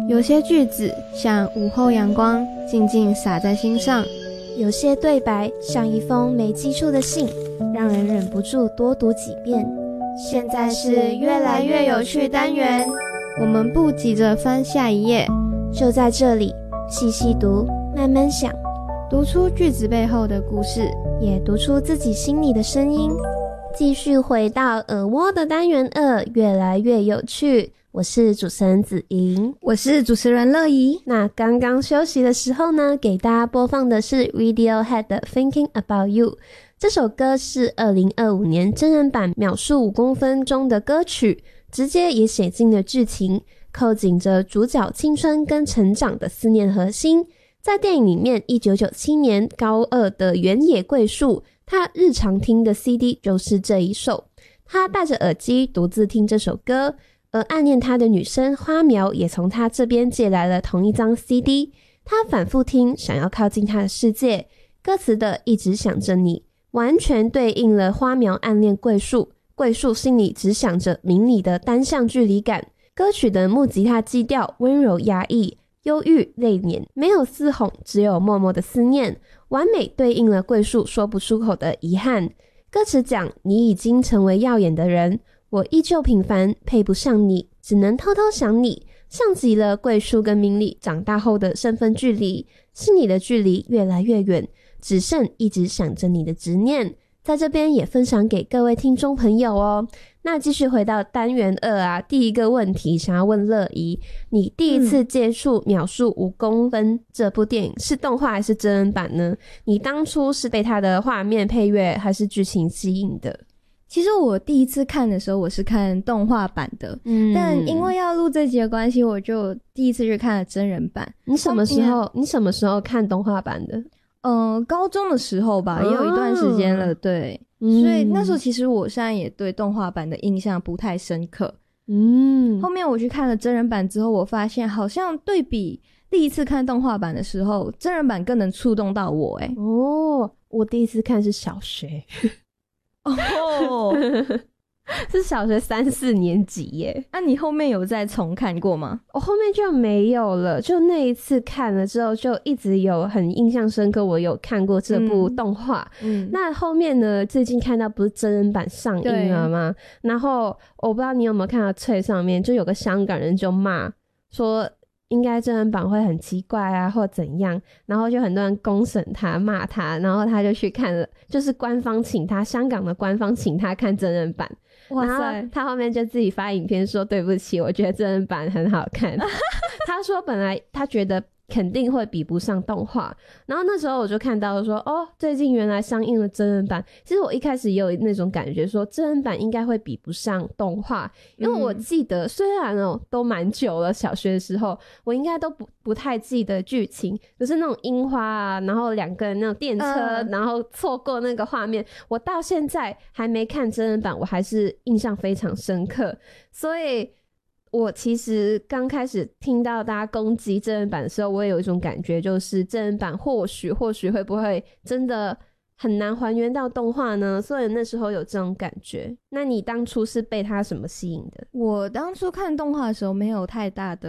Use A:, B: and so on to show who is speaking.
A: 有些句子像午后阳光，静静洒在心上；
B: 有些对白像一封没寄出的信，让人忍不住多读几遍。
C: 现在是越来越有趣单元，
A: 我们不急着翻下一页，
B: 就在这里细细读，慢慢想，
A: 读出句子背后的故事，
B: 也读出自己心里的声音。继续回到耳蜗的单元2，越来越有趣。我是主持人子莹，
A: 我是主持人乐怡。
B: 那刚刚休息的时候呢，给大家播放的是 Radiohead 的 Thinking About You。 这首歌是2025年真人版秒速5公分中的歌曲，直接也写进了剧情，扣紧着主角青春跟成长的思念核心。在电影里面，1997年高2的原野贵树，他日常听的 CD 就是这一首。他戴着耳机独自听这首歌，而暗恋他的女生花苗也从他这边借来了同一张 CD。 他反复听，想要靠近他的世界。歌词的一直想着你，完全对应了花苗暗恋桂树，桂树心里只想着明理的单向距离感。歌曲的木吉他基调温柔压抑，忧郁泪捻，没有嘶吼，只有默默的思念，完美对应了桂树说不出口的遗憾。歌词讲，你已经成为耀眼的人，我依旧平凡，配不上你，只能偷偷想你，像极了桂树跟明理长大后的身份距离，心里的距离越来越远，只剩一直想着你的执念。在这边也分享给各位听众朋友哦。那继续回到单元2啊，第一个问题想要问乐怡，你第一次接触秒速5公分这部电影是动画还是真人版呢？你当初是被它的画面配乐还是剧情吸引的？
A: 其实我第一次看的时候我是看动画版的，但因为要录这集的关系，我就第一次去看了真人版。
B: 你什么时候看动画版的？
A: 高中的时候吧，也有一段时间了，对。所以那时候其实我现在也对动画版的印象不太深刻。后面我去看了真人版之后，我发现好像对比第一次看动画版的时候，真人版更能触动到我。
B: 我第一次看是小学是小学3、4年级耶。
A: 那你后面有再重看过吗？
B: 我后面就没有了，就那一次看了之后就一直有很印象深刻，我有看过这部动画。那后面呢，最近看到不是真人版上映了吗？然后我不知道你有没有看到脆上面就有个香港人就骂说应该真人版会很奇怪啊或怎样，然后就很多人公审他骂他，然后他就去看了，就是官方请他，香港的官方请他看真人版。
A: 哇塞，
B: 然后他后面就自己发影片说对不起，我觉得真人版很好看他说本来他觉得肯定会比不上动画，然后那时候我就看到说最近原来上映了真人版。其实我一开始也有那种感觉说真人版应该会比不上动画，因为我记得虽然都蛮久了，小学的时候我应该都不太记得剧情，可是那种樱花啊，然后两个人那种电车然后错过那个画面，我到现在还没看真人版，我还是印象非常深刻。所以我其实刚开始听到大家攻击真人版的时候，我也有一种感觉，就是真人版或许会不会真的很难还原到动画呢？所以那时候有这种感觉。那你当初是被它什么吸引的？
A: 我当初看动画的时候没有太大的